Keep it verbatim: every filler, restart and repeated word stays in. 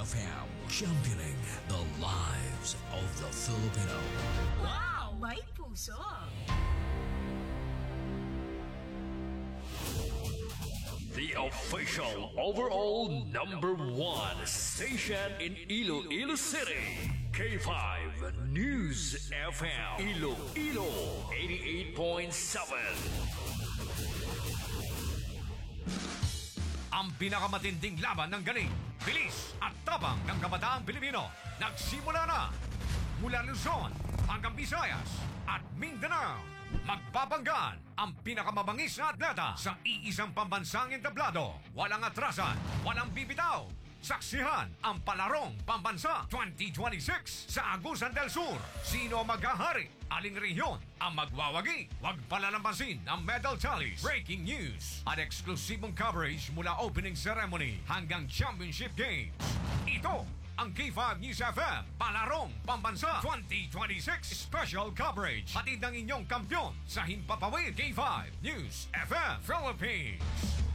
F M, championing the lives of the Filipino. Wow! May puso! The official overall number one station in Iloilo City. K five News F M. Iloilo eighty-eight point seven. Ang pinakamatinding laban ng galing, bilis at tabang ng kabataang Pilipino nagsimula na. Mula Luzon hanggang Visayas at Mindanao, magbabanggan ang pinakamabangis na atleta sa iisang pambansang entablado. Walang atrasan, walang bibitaw. Saksihan ang palarong pambansa twenty twenty-six sa Agusan del Sur. Sino maghahari? Aling rehiyon ang magwawagi? Huwag palalambasin ang medal tallies, breaking news at eksklusibong coverage mula opening ceremony hanggang championship games. Ito ang K five News F M Palarong Pambansa twenty twenty-six Special Coverage. Hatid ng inyong kampiyon sa Himpapawid. K five News F M Philippines.